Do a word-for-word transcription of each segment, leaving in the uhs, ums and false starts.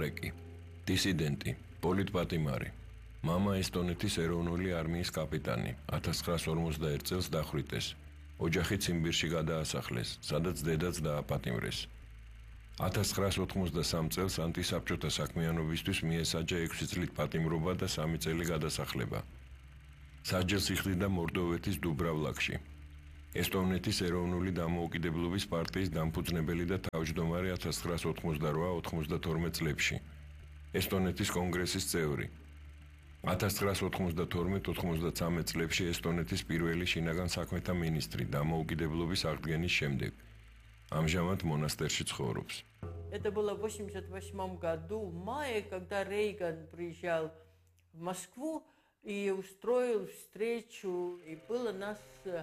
სარეკი, დისიდენტი, პოლიტპატიმარი, მამა ესტონეთის ეროვნული არმიის კაპიტანი, ათას ცხრაას ორმოცდაერთ წელს დახვრიტეს, ოჯახი ციმბირში გადაასახლეს, სადაც დედაც დააპატიმრეს. ათას ცხრაას ოთხმოცდასამ წელს ანტისაბჭოთა საქმიანობისთვის მიესაჯა ექვსი წლით პატიმრობა და სამი წელი გადასახლება. სასჯელს იხდიდა მორდოვეთის დუბრავლაკში. ესტონეთის ეროვნული დამოუკიდებლობის პარტიის დამფუძნებელი და თავმჯდომარე ათას ცხრაას ოთხმოცდარვა ოთხმოცდათორმეტ წლებში. ესტონეთის კონგრესის წევრი. ათას ცხრაას ოთხმოცდათორმეტ ოთხმოცდაცამეტ წლებში ესტონეთის პირველი შინაგან საქმეთა მინისტრი დამოუკიდებლობის აღდგენის შემდეგ. ამჟამად მონასტერში ცხოვრობს. Это было в восемьдесят восьмом году, в мае, когда Рейган приезжал в Москву и устроил встречу, и было нас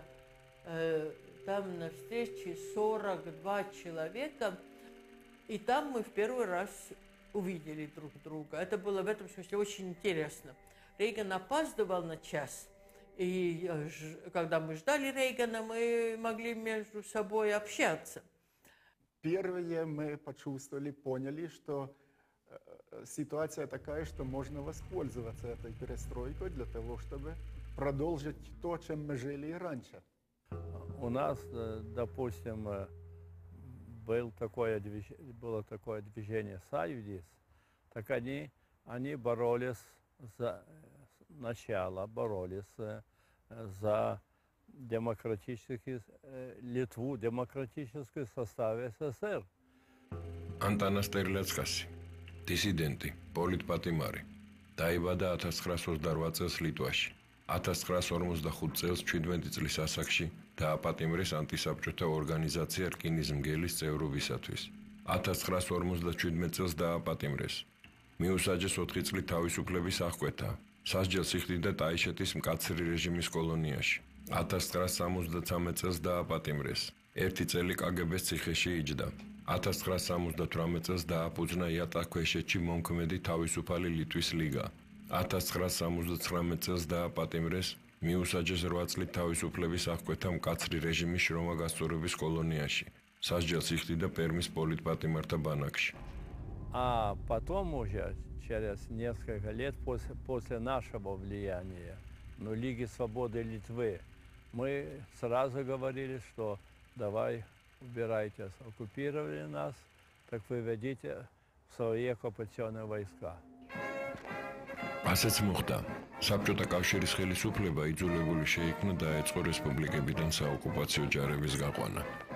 э, там на встрече сорок два человека, и там мы в первый раз увидели друг друга. Это было в этом смысле очень интересно. Рейган опаздывал на час, и когда мы ждали Рейгана, мы могли между собой общаться. Первые мы почувствовали, поняли, что ситуация такая, что можно воспользоваться этой перестройкой для того, чтобы продолжить то, чем мы жили и раньше. У нас, допустим, был такое, было такое движение «Союз», так они, они боролись за начало, боролись за демократический Литву, демократический состав СССР. ანტანას ტერლეცკასი, დისიდენტი, პოლიტპატიმარი, დაიბადა ათას ცხრაას ოცდარვა წელს ლიტვაში. ათას ცხრაას ორმოცდახუთ წელს ჩვიდმეტი წლის ასაკში დააპატიმრეს ანტისაბჭოთა ორგანიზაცია რკინის მგელის წევრობისათვის. ათას ცხრაას ორმოცდაჩვიდმეტ წელს დააპატიმრეს. მიუსაჯეს ოთხი წლით თავისუფლების აღკვეთა. სასჯელს იხდიდა ტაიშეთის მკაცრი რეჟიმის კოლონიაში. ათას ცხრაას სამოცდაცამეტ წელს დააპატიმრეს. ერთი წელი კაგებეს ციხეში იჯდა. ათას ცხრაას სამოცდათვრამეტ წელს დააფუძნა იატაკქვეშეთში მომქმედი თავისუფალი ლიტვის ლიგა. ათას ცხრაას სამოცდაცხრამეტ წელს დააპატიმრეს, მიუსაჯეს რვა წლით თავისუფლების აღკვეთა მკაცრი რეჟიმის შრომაგასწორების კოლონიაში. სასჯელს იხდიდა პერმის პოლიტპატიმართა ბანაკში. А потом уже, через несколько лет после, после нашего влияния, ну, Лиги Свободы Литвы, мы сразу говорили, что давай убирайтесь, оккупировали нас, так вы ведите свои оккупационные войска. ასეც მოხდა. საბჭოთა კავშირის ხელისუფლება იძულებული შეიქნა დაეწყო რესპუბლიკებიდან საოკუპაციო ჯარების გაყვანა.